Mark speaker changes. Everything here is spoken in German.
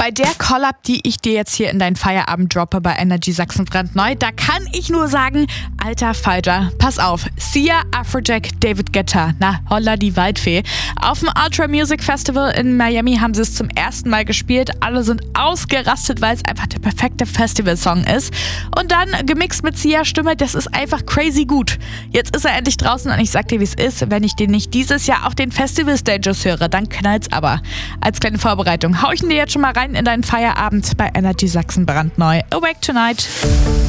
Speaker 1: Bei der Collab, die ich dir jetzt hier in deinen Feierabend droppe bei Energy Sachsen brandneu, da kann ich nur sagen, alter Falter, pass auf. Sia, Afrojack, David Guetta, na holla die Waldfee. Auf dem Ultra Music Festival in Miami haben sie es zum ersten Mal gespielt. Alle sind ausgerastet, weil es einfach der perfekte Festivalsong ist. Und dann gemixt mit Sias Stimme, das ist einfach crazy gut. Jetzt ist er endlich draußen und ich sag dir, wie es ist. Wenn ich den nicht dieses Jahr auf den Festival-Stages höre, dann knallt's aber. Als kleine Vorbereitung hau ich ihn dir jetzt schon mal rein in deinen Feierabend bei Energy Sachsen brandneu. Awake Tonight.